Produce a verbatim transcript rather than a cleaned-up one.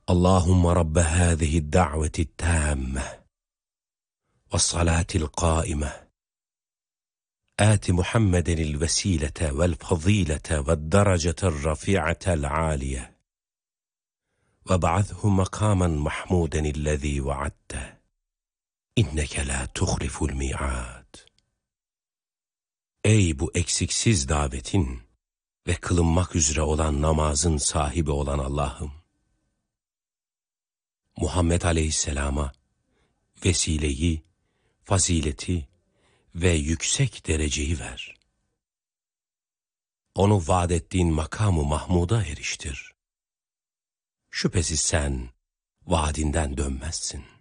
Allahümme Rabbe hâzihi da'veti tâmme ve salâtil qâime âti Muhammedenil vesîlete vel fazîlete ve derecetel rafi'atel âliye ve ba'athu makâmen mahmûdenillezî vaadte inneke lâ tuhliful mi'âd. Ey bu eksiksiz davetin ve kılınmak üzere olan namazın sahibi olan Allah'ım! Muhammed Aleyhisselam'a vesileyi, fazileti ve yüksek dereceyi ver. Onu vaad ettiğin makamı Mahmud'a eriştir. Şüphesiz sen vaadinden dönmezsin.